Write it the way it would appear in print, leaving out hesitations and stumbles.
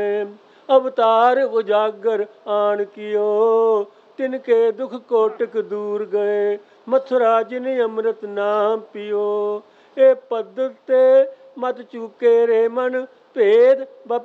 अवतार उजागर आन कियो, तिनके दुख कोटक दूर गए। मथुरा जिन अमृत नाम पियो, ए पद ते मत चूके रे मन भेद